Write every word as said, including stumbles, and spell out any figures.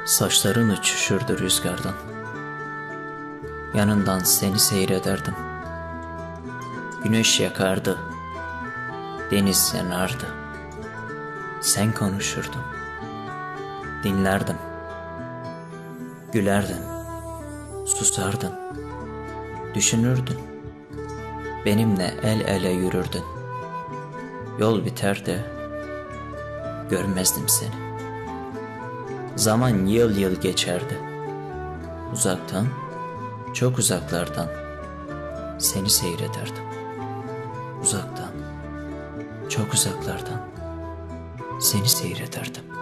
Saçların uçuşurdu rüzgardan. Yanından seni seyrederdim. Güneş yakardı, deniz yanardı. Sen konuşurdun, dinlerdim. Gülerdin, susardın, düşünürdün. Benimle el ele yürürdün. Yol biterdi, görmezdim seni. Zaman yıl yıl geçerdi. Uzaktan, çok uzaklardan seni seyrederdim. Uzaktan, çok uzaklardan seni seyrederdim.